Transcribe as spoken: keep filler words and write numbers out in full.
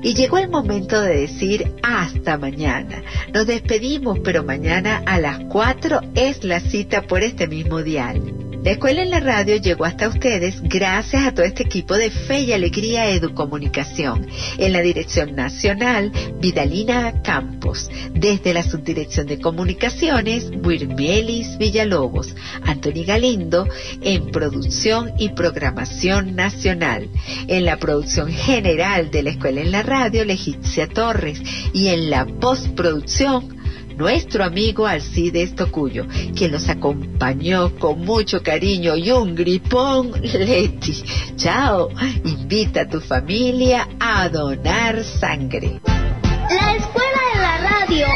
Y llegó el momento de decir hasta mañana. Nos despedimos, pero mañana a las cuatro es la cita por este mismo dial. La Escuela en la Radio llegó hasta ustedes gracias a todo este equipo de Fe y Alegría Educomunicación. En la dirección nacional, Vidalina Campos. Desde la subdirección de comunicaciones, Wirmielis Villalobos. Antoni Galindo en producción y programación nacional. En la producción general de la Escuela en la Radio, Leticia Torres. Y en la postproducción, nuestro amigo Alcides Tocuyo, quien nos acompañó con mucho cariño y un gripón, Leti. Chao, invita a tu familia a donar sangre. La Escuela en la Radio